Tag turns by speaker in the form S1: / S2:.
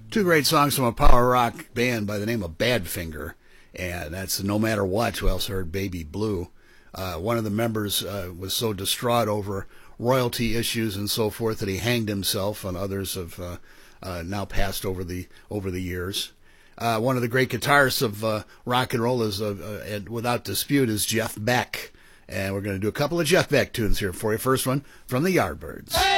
S1: Two great songs from a power rock band by the name of Badfinger, and that's No Matter What. We also heard Baby Blue. One of the members was so distraught over royalty issues and so forth that he hanged himself, and others have now passed over the years. One of the great guitarists of rock and roll is, without dispute, is Jeff Beck. And we're going to do a couple of Jeff Beck tunes here for you. First one from the Yardbirds.